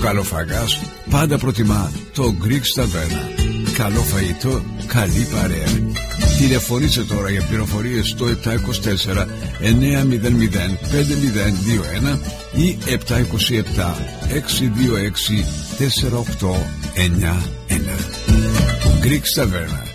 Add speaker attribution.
Speaker 1: καλοφαγάς πάντα προτιμά το Greek Taverna. Καλό φαγητό, καλή παρέα. Τηλεφωνήστε τώρα για πληροφορίες στο 724 900 5021 ή 727 626 4891. Greek Taverna.